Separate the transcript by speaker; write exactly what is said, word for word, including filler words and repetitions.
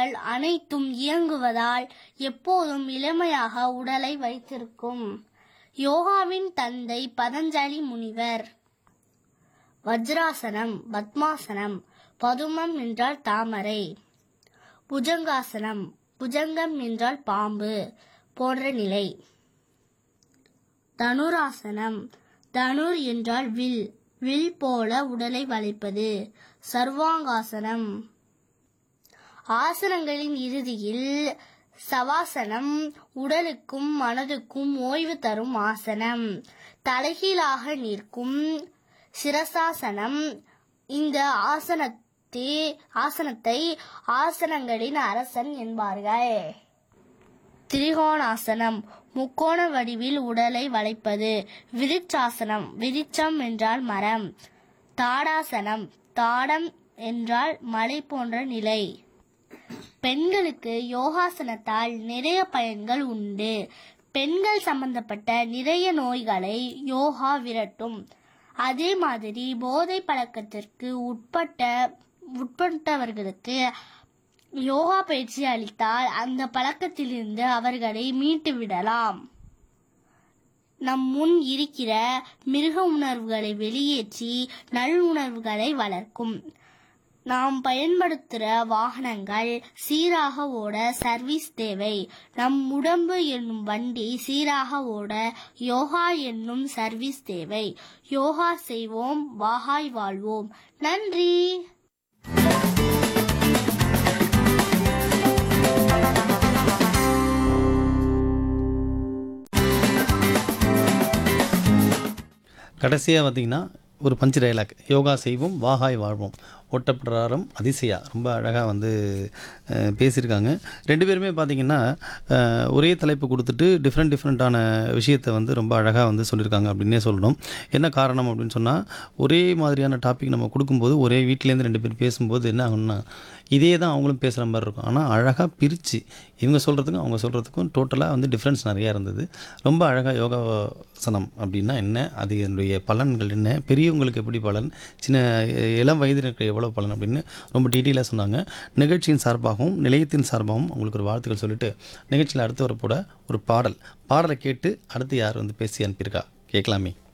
Speaker 1: உறுப்புகள் அனைத்தும் இயங்குவதால் எப்போதும் இளமையாக உடலை வைத்திருக்கும். யோகாவின் தந்தை பதஞ்சலி முனிவர். வஜ்ராசனம், பத்மாசனம். பதுமம் என்றால் தாமரை. புஜங்காசனம், புஜங்கம் என்றால் பாம்பு போன்ற நிலை. தனுராசனம், தனுர் என்றால் வில், வில் போல உடலை வளைப்பது. சர்வாங்காசனம். ஆசனங்களின் இறுதியில் சவாசனம், உடலுக்கும் மனதுக்கும் ஓய்வு தரும் ஆசனம். தலைகீழாக நிற்கும் சிரசாசனம். இந்த ஆசனத்தை ஆசனத்தை ஆசனங்களின் அரசன் என்பார்கள். திரிகோணாசனம், முக்கோண வடிவில் உடலை வளைப்பது. விருட்சாசனம், விருட்சம் என்றால் மரம். தாடாசனம், தாடம் என்றால் மலை போன்ற நிலை. பெண்களுக்கு யோகாசனத்தால் நிறைய பயன்கள் உண்டு. பெண்கள் சம்பந்தப்பட்ட நிறைய நோய்களை யோகா விரட்டும். அதே மாதிரி போதை பழக்கத்திற்கு உட்பட்ட உட்பட்டவர்களுக்கு யோகா பயிற்சி அளித்தால் அந்த பழக்கத்திலிருந்து அவர்களை மீட்டு விடலாம். நம் முன் இருக்கிற மிருக உணர்வுகளை வெளியேற்றி நல் உணர்வுகளை வளர்க்கும். நாம் பயன்படுத்துகிற வாகனங்கள் சீராக ஓட சர்வீஸ் தேவை. நம் உடம்பு என்னும் வண்டி சீராக ஓட யோகா என்னும் சர்வீஸ் தேவை. யோகா செய்வோம், வாகாய் வாழ்வோம். நன்றி.
Speaker 2: கடைசியாக பார்த்தீங்கன்னா ஒரு பஞ்சு டைலாக். யோகா செய்வோம், வாகாய் வாழ்வோம். ஓட்டப்பிராரம் அதிசயா ரொம்ப அழகாக வந்து பேசியிருக்காங்க. ரெண்டு பேருமே பார்த்திங்கன்னா ஒரே தலைப்பு கொடுத்துட்டு டிஃப்ரெண்ட் டிஃப்ரெண்ட்டான விஷயத்தை வந்து ரொம்ப அழகாக வந்து சொல்லியிருக்காங்க அப்படின்னே சொல்லணும். என்ன காரணம் அப்படின்னு சொன்னால், ஒரே மாதிரியான டாபிக் நம்ம கொடுக்கும்போது ஒரே வீட்டிலேருந்து ரெண்டு பேர் பேசும்போது என்ன ஆகும்னா இதே தான் அவங்களும் பேசுகிற மாதிரி இருக்கும். ஆனால் அழகாக பிரித்து இவங்க சொல்கிறதுக்கும் அவங்க சொல்கிறதுக்கும் டோட்டலாக வந்து டிஃப்ரென்ஸ் நிறையா இருந்தது. ரொம்ப அழகாக யோகாசனம் அப்படின்னா என்ன, அது என்னுடைய பலன்கள் என்ன, பெரியவங்களுக்கு எப்படி பலன், சின்ன இளம் வயதினருக்கு எவ்வளோ பலன் அப்படின்னு ரொம்ப டீட்டெயிலாக சொன்னாங்க. நிகழ்ச்சியின் சார்பாகவும் நிலையத்தின் சார்பாகவும் உங்களுக்கு ஒரு வாழ்த்துக்கள் சொல்லிட்டு நிகழ்ச்சியில் அடுத்து வரப்போட ஒரு பாடல் பாடலை கேட்டு அடுத்து யார் வந்து பேசி அனுப்பியிருக்கா கேட்கலாமே.